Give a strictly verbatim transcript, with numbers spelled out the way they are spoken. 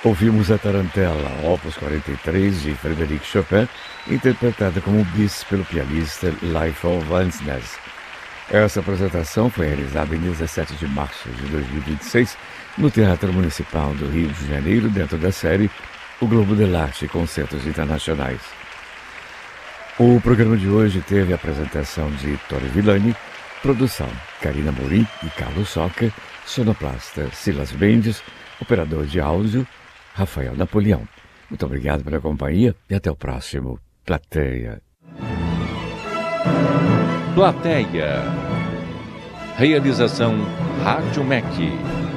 Ouvimos a Tarantella, Opus quarenta e três, de Frédéric Chopin, interpretada como bis pelo pianista Leifel Vansnes. Essa apresentação foi realizada em dezessete de março de dois mil e vinte e seis no Teatro Municipal do Rio de Janeiro, dentro da série O Globo dell'Arte Concertos Internacionais. O programa de hoje teve a apresentação de Tony Villani, produção Karina Morim e Carlos Soca, sonoplasta Silas Mendes, operador de áudio Rafael Napoleão. Muito obrigado pela companhia e até o próximo Plateia. Plateia. Realização Rádio M E C.